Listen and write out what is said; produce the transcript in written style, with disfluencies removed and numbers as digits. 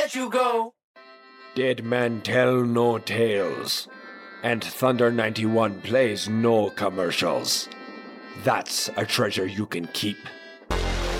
let you go. Dead men tell no tales, and Thunder 91 plays no commercials. That's a treasure you can keep.